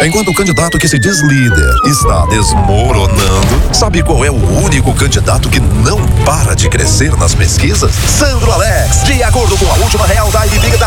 Enquanto o candidato que se diz líder está desmoronando, sabe qual é o único candidato que não para de crescer nas pesquisas? Sandro Alex. De acordo com a última Real Time Big